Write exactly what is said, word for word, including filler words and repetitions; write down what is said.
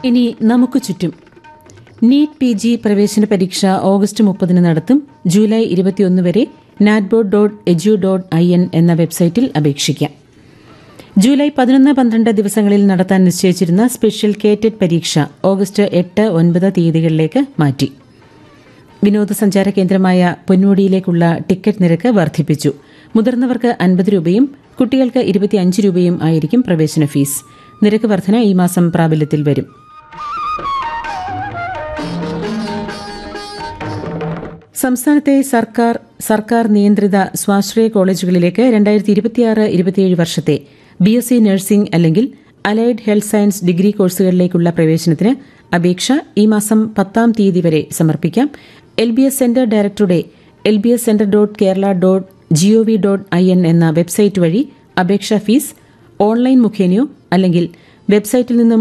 ഇനി നമുക്ക് ചുറ്റും. നീറ്റ് പി ജി പ്രവേശന പരീക്ഷ ഓഗസ്റ്റ് മുപ്പതിന് നടത്തും. ജൂലൈ ഇരുപത്തിയൊന്ന് വരെ നാറ്റ്ബോർഡ് dot edu dot I N എന്ന വെബ്സൈറ്റിൽ അപേക്ഷിക്കാം. ജൂലൈ പതിനൊന്ന് പന്ത്രണ്ട് ദിവസങ്ങളിൽ നടത്താൻ നിശ്ചയിച്ചിരുന്ന സ്പെഷ്യൽ കേറ്റഡ് പരീക്ഷ ഓഗസ്റ്റ് എട്ട് ഒൻപത് തീയതികളിലേക്ക് മാറ്റി. വിനോദസഞ്ചാര കേന്ദ്രമായ പൊന്മുടിയിലേക്കുള്ള ടിക്കറ്റ് നിരക്ക് വർദ്ധിപ്പിച്ചു. മുതിർന്നവർക്ക് അൻപത് രൂപയും കുട്ടികൾക്ക് ഇരുപത്തിയഞ്ച് രൂപയും ആയിരിക്കും പ്രവേശന ഫീസ്. നിരക്ക് വർധന ഈ മാസം പ്രാബല്യത്തിൽ വരും. സംസ്ഥാനത്തെ സർക്കാർ സർക്കാർ നിയന്ത്രിത സ്വാശ്രയ കോളേജുകളിലേക്ക് രണ്ടായിരത്തി ഇരുപത്തിയാറ് ഇരുപത്തിയേഴ് വർഷത്തെ ബി എസ് സി നഴ്സിംഗ് അല്ലെങ്കിൽ അലൈഡ് ഹെൽത്ത് സയൻസ് ഡിഗ്രി കോഴ്സുകളിലേക്കുള്ള പ്രവേശനത്തിന് അപേക്ഷ ഈ മാസം പത്താം തീയതി വരെ സമർപ്പിക്കാം. എൽ ബി എസ് സെന്റർ ഡയറക്ടറുടെ L B S centre dot Kerala dot G O V dot I N എന്ന വെബ്സൈറ്റ് വഴി അപേക്ഷാ ഫീസ് ഓൺലൈൻ മുഖേനയോ അല്ലെങ്കിൽ വെബ്സൈറ്റിൽ നിന്നും